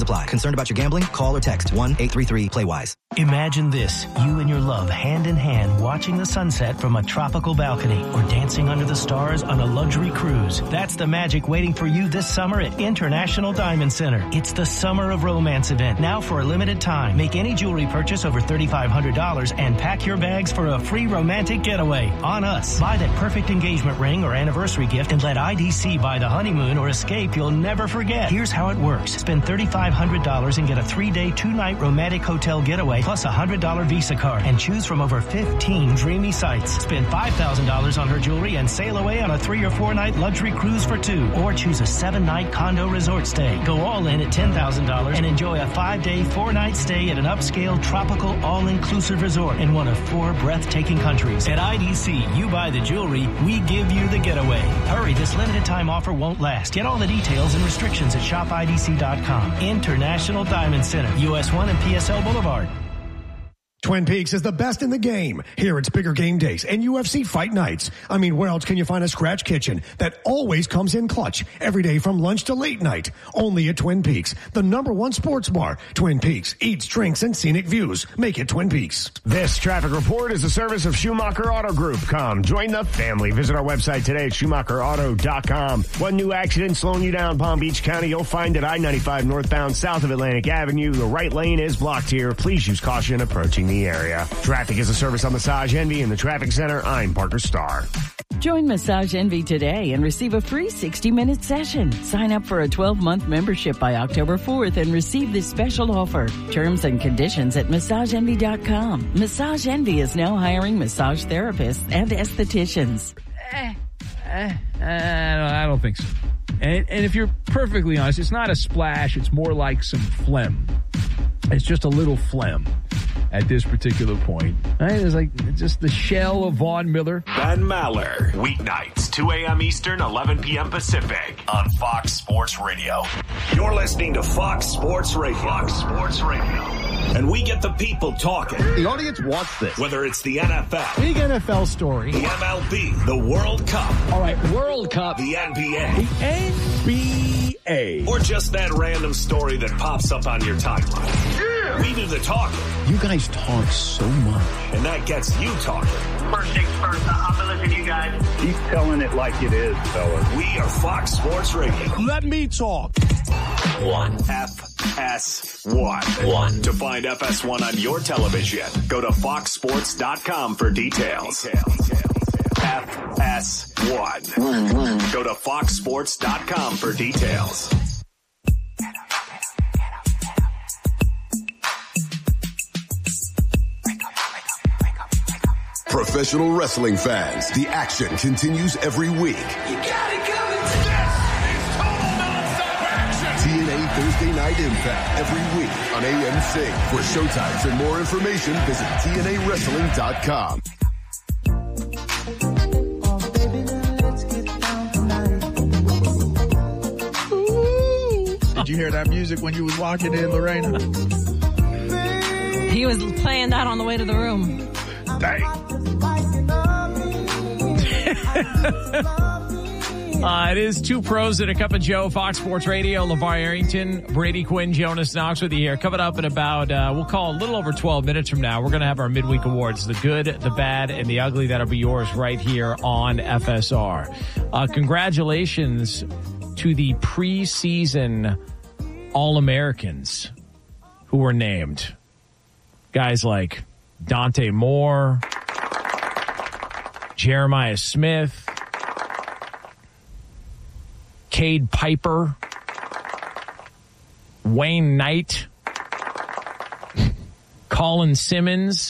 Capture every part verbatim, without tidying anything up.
apply. Concerned about your gambling? Call or text one eight three three play wise. Imagine this, you and your love hand in hand watching the sunset from a tropical balcony or dancing under the stars on a luxury cruise. That's the magic waiting for you this summer at International Diamond Center. It's the Summer of Romance event, now for a limited time. Make any jewelry purchase over three thousand five hundred dollars and pack your bags for a free romantic getaway on us. Buy that perfect engagement ring or anniversary gift and let I D C buy the honeymoon or escape you'll never forget. Here's how it works. Spend three thousand five hundred dollars and get a three-day, two-night romantic hotel getaway plus a one hundred dollars Visa card and choose from over fifteen dreamy sites. Spend five thousand dollars on her jewelry and sail away on a three- or four-night luxury cruise for two. Or choose a seven-night condo resort stay. Go all in at ten thousand dollars and enjoy a five-day, four-night stay at an upscale, tropical, all-inclusive resort in one of four breathtaking countries. At I D C, you buy the jewelry, we give you the getaway. Hurry, this limited time offer won't last. Get all the details and restrictions at shop I D C dot com. International Diamond Center, U S one and P S L Boulevard. Twin Peaks is the best in the game. Here it's bigger game days and U F C fight nights. I mean, where else can you find a scratch kitchen that always comes in clutch every day from lunch to late night? Only at Twin Peaks, the number one sports bar. Twin Peaks, eats, drinks, and scenic views. Make it Twin Peaks. This traffic report is a service of Schumacher Auto Group. Come, join the family. Visit our website today at Schumacher Auto dot com. One new accident slowing you down Palm Beach County. You'll find it I ninety-five northbound south of Atlantic Avenue. The right lane is blocked here. Please use caution approaching the area. Traffic is a service on Massage Envy in the Traffic Center. I'm Parker Starr. Join Massage Envy today and receive a free sixty-minute session. Sign up for a twelve-month membership by October fourth and receive this special offer. Terms and conditions at massage envy dot com. Massage Envy is now hiring massage therapists and estheticians. Eh, eh, eh, I don't think so. And, and if you're perfectly honest, it's not a splash. It's more like some phlegm. It's just a little phlegm at this particular point. Right? It's like just the shell of Von Miller. Ben Maller, weeknights, two a.m. Eastern, eleven p.m. Pacific on Fox Sports Radio. You're listening to Fox Sports Radio. Fox Sports Radio. And we get the people talking. The audience wants this. Whether it's the N F L. Big N F L story. The M L B. The World Cup. All right, World Cup. The N B A. The N B A. Or just that random story that pops up on your timeline. Yeah. We do the talking. You guys talk so much. And that gets you talking. First things first, I'm going to listen to you guys. Keep telling it like it is, fellas. We are Fox Sports Radio. Let me talk. One. F S one. One. To find F S one on your television, go to fox sports dot com for details. F S one. One, one. Go to fox sports dot com for details. Professional wrestling fans, the action continues every week. You got it coming. This is total nonstop action. T N A Thursday Night Impact every week on A M C. For showtimes and more information, visit T N A wrestling dot com. Did you hear that music when you was walking in, Lorena? He was playing that on the way to the room. Dang. uh, it is Two Pros and a Cup of Joe, Fox Sports Radio. LeVar Arrington, Brady Quinn, Jonas Knox with you here. Coming up in about, uh, we'll call a little over twelve minutes from now, we're going to have our midweek awards, the good, the bad, and the ugly. That'll be yours right here on F S R. Uh, congratulations to the preseason All-Americans who were named. Guys like Dante Moore, Jeremiah Smith, Cade Piper, Wayne Knight, Colin Simmons.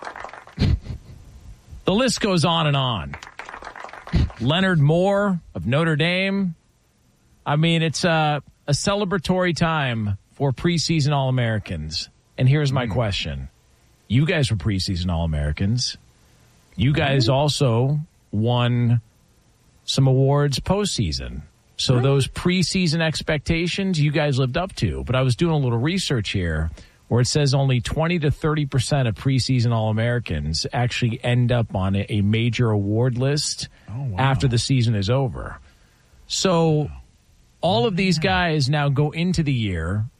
The list goes on and on. Leonard Moore of Notre Dame. I mean, it's a, a celebratory time for preseason All-Americans. And here's my question. You guys were preseason All-Americans. You guys also won some awards postseason. So those preseason expectations you guys lived up to. But I was doing a little research here where it says only twenty to thirty percent of preseason All-Americans actually end up on a, a major award list oh, wow. after the season is over. So all of these guys now go into the year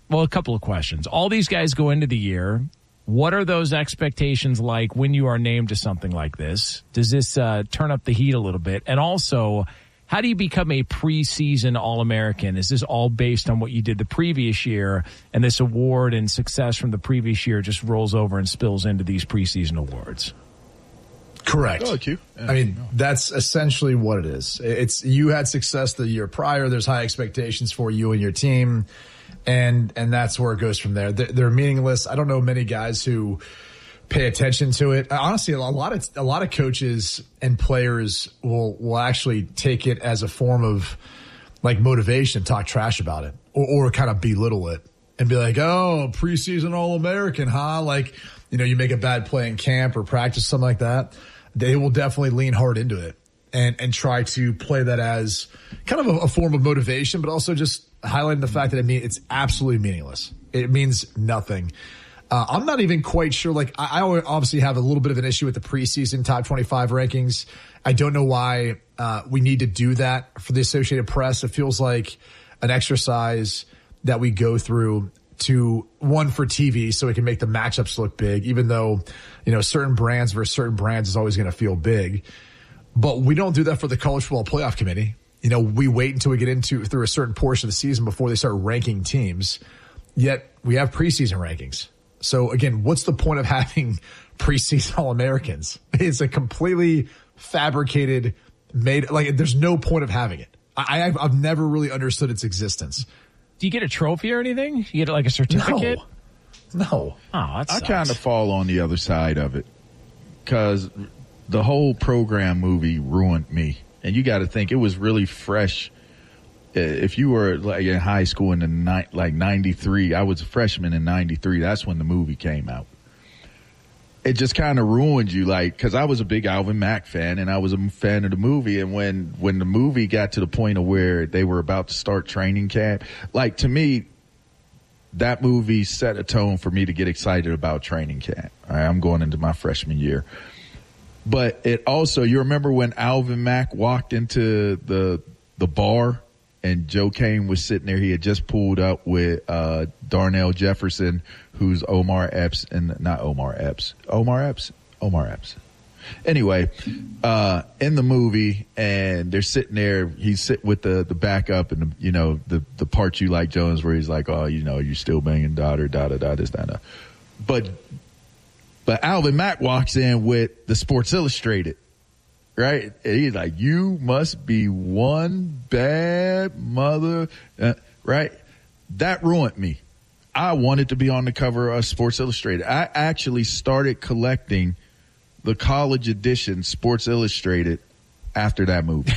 well, a couple of questions. All these guys go into the year. What are those expectations like when you are named to something like this? Does this uh, turn up the heat a little bit? And also, how do you become a preseason All-American? Is this all based on what you did the previous year, and this award and success from the previous year just rolls over and spills into these preseason awards? Correct. Oh, Q. Yeah. I mean, that's essentially what it is. It's you had success the year prior. There's high expectations for you and your team. And and that's where it goes from there. They're, they're meaningless. I don't know many guys who pay attention to it. Honestly, a lot of a lot of coaches and players will will actually take it as a form of like motivation, talk trash about it, or, or kind of belittle it and be like, "Oh, preseason All-American, huh?" Like, you know, you make a bad play in camp or practice, something like that. They will definitely lean hard into it and and try to play that as kind of a, a form of motivation, but also just highlighting the fact that it mean it's absolutely meaningless. It means nothing. Uh, I'm not even quite sure. Like, I, I obviously have a little bit of an issue with the preseason top twenty-five rankings. I don't know why uh, we need to do that for the Associated Press. It feels like an exercise that we go through to one for T V so we can make the matchups look big, even though, you know, certain brands versus certain brands is always going to feel big. But we don't do that for the College Football Playoff Committee. You know, we wait until we get into through a certain portion of the season before they start ranking teams. Yet we have preseason rankings. So again, what's the point of having preseason All-Americans? It's a completely fabricated, made like there's no point of having it. I, I've, I've never really understood its existence. Do you get a trophy or anything? You get like a certificate? No. no. Oh, that I sucks. kind of fall on the other side of it because the whole program movie ruined me. And you got to think it was really fresh. If you were like in high school in the ni- like ninety-three, I was a freshman in ninety-three. That's when the movie came out. It just kind of ruined you, like, because I was a big Alvin Mack fan and I was a fan of the movie. And when when the movie got to the point of where they were about to start training camp, like, to me, that movie set a tone for me to get excited about training camp. All right, I'm going into my freshman year. But it also, you remember when Alvin Mack walked into the the bar and Joe Kane was sitting there. He had just pulled up with uh, Darnell Jefferson, who's Omar Epps, and not Omar Epps. Omar Epps? Omar Epps. Anyway, uh, in the movie, and they're sitting there. He's sitting with the, the backup and, the, you know, the, the part you like, Jones, where he's like, oh, you know, you're still banging daughter, da, da, da, this, da, da. But But Alvin Mack walks in with the Sports Illustrated, right? And he's like, you must be one bad mother, uh, right? That ruined me. I wanted to be on the cover of Sports Illustrated. I actually started collecting the college edition Sports Illustrated after that movie.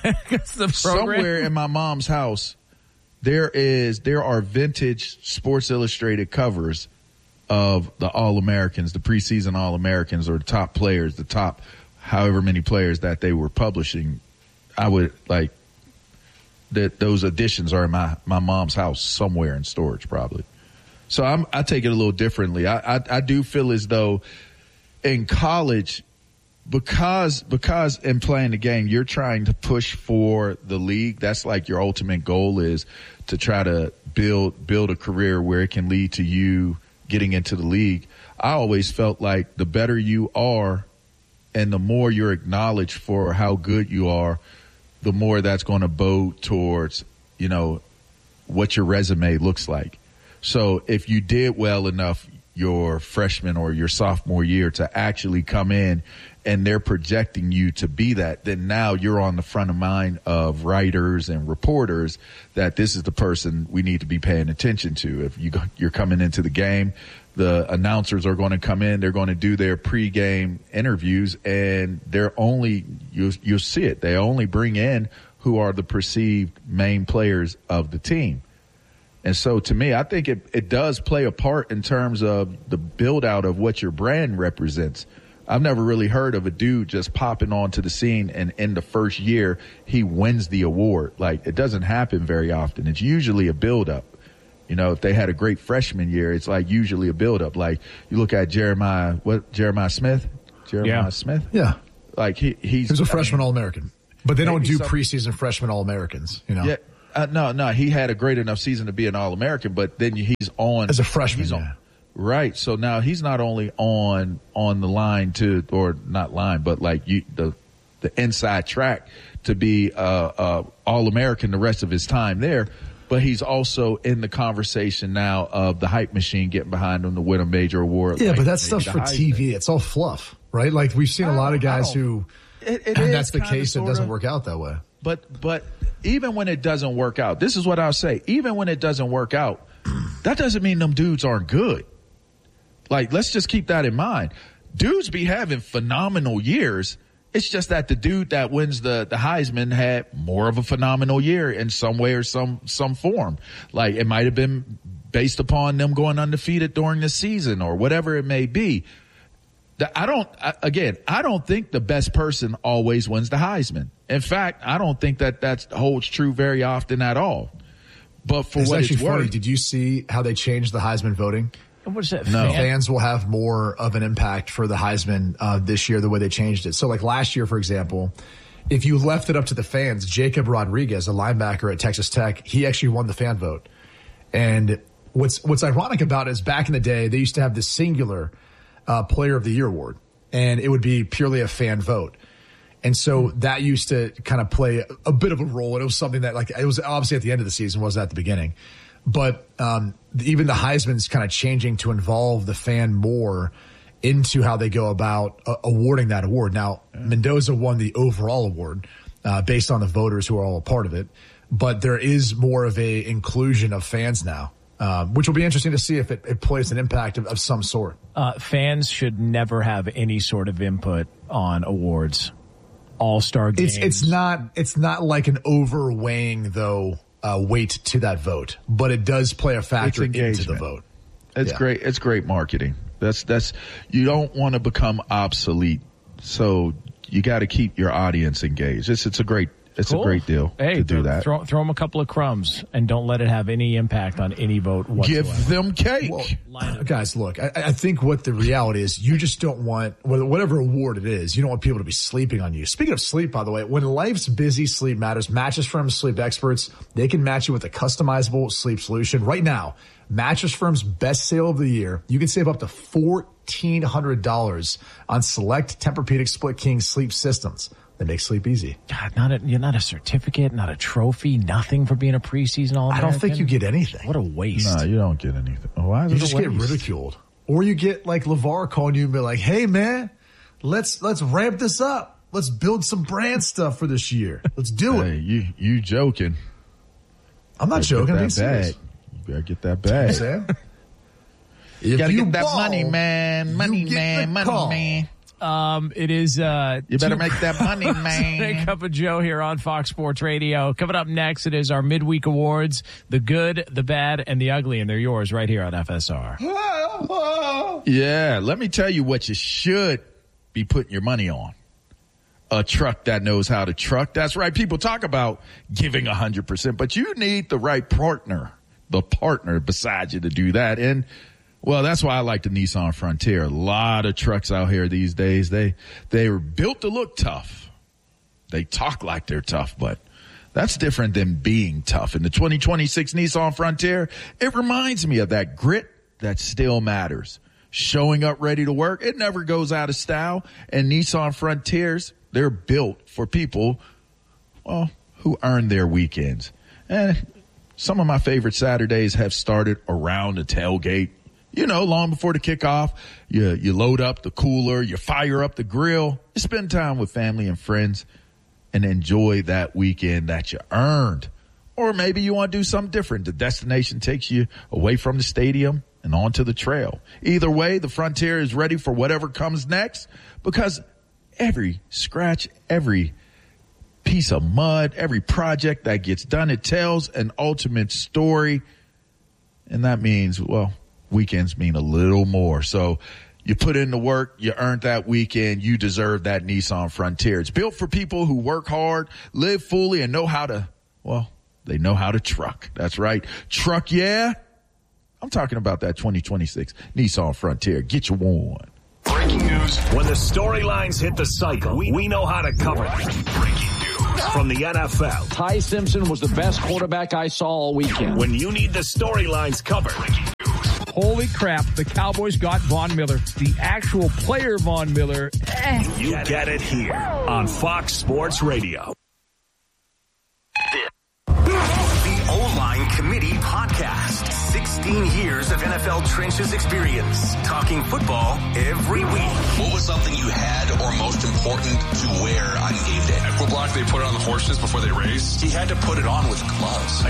Somewhere in my mom's house, there is, there are vintage Sports Illustrated covers of the All-Americans, the preseason All-Americans, or the top players, the top however many players that they were publishing. I would like that those editions are in my, my mom's house somewhere in storage probably. So I'm, I take it a little differently. I, I, I do feel as though in college, because, because in playing the game, you're trying to push for the league. That's like your ultimate goal is to try to build, build a career where it can lead to you getting into the league. I always felt like the better you are and the more you're acknowledged for how good you are, the more that's going to bode towards, you know, what your resume looks like. So if you did well enough your freshman or your sophomore year to actually come in and they're projecting you to be that, then now you're on the front of mind of writers and reporters that this is the person we need to be paying attention to. If you, you're coming into the game, the announcers are going to come in, they're going to do their pregame interviews, and they're only, you, you'll see it, they only bring in who are the perceived main players of the team. And so to me, I think it, it does play a part in terms of the build out of what your brand represents. I've never really heard of a dude just popping onto the scene and in the first year he wins the award. Like, it doesn't happen very often. It's usually a build up. You know, if they had a great freshman year, it's like usually a build up. Like you look at Jeremiah, what, Jeremiah Smith? Jeremiah yeah. Smith? Yeah. Like he, he's he was a freshman I mean, All-American, but they don't do some, preseason freshman All-Americans, you know? Yeah. Uh, no, no, he had a great enough season to be an All-American, but then he's on as a freshman. He's on, yeah. Right. So now he's not only on on the line to, or not line, but like you, the the inside track to be uh, uh, All-American the rest of his time there. But he's also in the conversation now of the hype machine getting behind him to win a major award. Yeah, like but that stuff's for T V. It's all fluff, right? Like we've seen a lot of guys who, it, it and that's the kinda, case. sorta, It doesn't work out that way. But but even when it doesn't work out, this is what I'll say. Even when it doesn't work out, that doesn't mean them dudes aren't good. Like, let's just keep that in mind. Dudes be having phenomenal years. It's just that the dude that wins the, the Heisman had more of a phenomenal year in some way or some, some form. Like, it might have been based upon them going undefeated during the season or whatever it may be. The, I don't, I, again, I don't think the best person always wins the Heisman. In fact, I don't think that that holds true very often at all. But for it's what actually it's funny, worth, did you see how they changed the Heisman voting? What is that? No. Fan? Fans will have more of an impact for the Heisman uh, this year, the way they changed it. So like last year, for example, if you left it up to the fans, Jacob Rodriguez, a linebacker at Texas Tech, he actually won the fan vote. And what's what's ironic about it is back in the day, they used to have the singular uh, Player of the Year award, and it would be purely a fan vote. And so that used to kind of play a bit of a role. And it was something that, like, it was obviously at the end of the season, wasn't at the beginning. But um, even the Heisman's kind of changing to involve the fan more into how they go about uh, awarding that award. Now, Mendoza won the overall award uh, based on the voters who are all a part of it. But there is more of a inclusion of fans now, uh, which will be interesting to see if it, it plays an impact of, of some sort. Uh, fans should never have any sort of input on awards. All-star games. It's, it's not, it's not like an overweighing, though, Uh, weight to that vote, but it does play a factor into the vote. It's yeah. great. It's great marketing. That's, that's, you don't want to become obsolete. So you got to keep your audience engaged. It's, it's a great, it's cool. a great deal hey, to do that. Throw, throw them a couple of crumbs and don't let it have any impact on any vote whatsoever. Give them cake. Well, guys, look, I, I think what the reality is, you just don't want, whatever award it is, you don't want people to be sleeping on you. Speaking of sleep, by the way, when life's busy, sleep matters. Mattress Firm's sleep experts, they can match you with a customizable sleep solution. Right now, Mattress Firm's best sale of the year, you can save up to fourteen hundred dollars on select Tempur-Pedic Split King sleep systems. They make sleep easy. God, not a, you're not a certificate, not a trophy, nothing for being a preseason All-American. I don't think you get anything. What a waste. No, you don't get anything. Why is you it just a waste? get ridiculed. Or you get like LeVar calling you and be like, hey man, let's, let's ramp this up. Let's build some brand stuff for this year. Let's do hey, it. You, you joking. I'm not joking. I'm being serious. You gotta get that bag. Sam. You gotta you get that ball, money, man. Money, man. Money, call. man. Um, it is, uh, you better two, make that money, man. Big Cup of Joe here on Fox Sports Radio. Coming up next, it is our midweek awards, the good, the bad, and the ugly, and they're yours right here on F S R. Yeah, let me tell you what you should be putting your money on. A truck that knows how to truck. That's right. People talk about giving one hundred percent, but you need the right partner, the partner beside you to do that. And well, that's why I like the Nissan Frontier. A lot of trucks out here these days, they, they were built to look tough. They talk like they're tough, but that's different than being tough. In the twenty twenty-six Nissan Frontier, it reminds me of that grit that still matters. Showing up ready to work, it never goes out of style. And Nissan Frontiers, they're built for people, well, who earn their weekends. And some of my favorite Saturdays have started around the tailgate. You know, long before the kickoff, you, you load up the cooler, you fire up the grill, you spend time with family and friends and enjoy that weekend that you earned. Or maybe you want to do something different. The destination takes you away from the stadium and onto the trail. Either way, the Frontier is ready for whatever comes next because every scratch, every piece of mud, every project that gets done, it tells an ultimate story. And that means, well, weekends mean a little more. So you put in the work, you earned that weekend, you deserve that Nissan Frontier. It's built for people who work hard, live fully, and know how to, well, they know how to truck. That's right. Truck, yeah. I'm talking about that twenty twenty-six Nissan Frontier. Get you one. Breaking news. When the storylines hit the cycle, we, we know how to cover them. Breaking news. from the N F L. Ty Simpson was the best quarterback I saw all weekend. When you need the storylines covered. Holy crap, the Cowboys got Von Miller. The actual player Von Miller. Eh. You get it here on Fox Sports Radio. The O-Line Committee Podcast. sixteen years of N F L trenches experience. Talking football every week. What was something you had or most important to wear on game day? Equiblock, they put it on the horses before they raced. He had to put it on with gloves.